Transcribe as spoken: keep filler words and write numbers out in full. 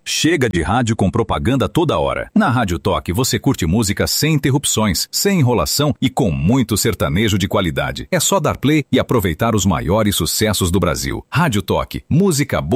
Chega de rádio com propaganda toda hora. Na Rádio Toque você curte música sem interrupções, sem enrolação e com muito sertanejo de qualidade. É só dar play e aproveitar os maiores sucessos do Brasil. Rádio Toque, música boa.